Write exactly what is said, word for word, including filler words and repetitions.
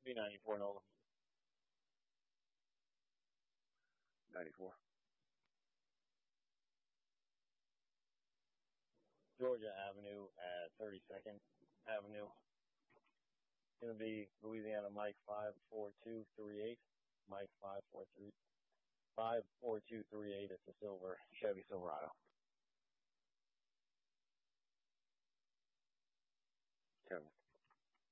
B ninety-four Nola. ninety-four. Georgia Avenue at thirty-second Avenue. It's going to be Louisiana Mike five four two three eight. Mike five four three five four two three eight. It's a silver Chevy Silverado.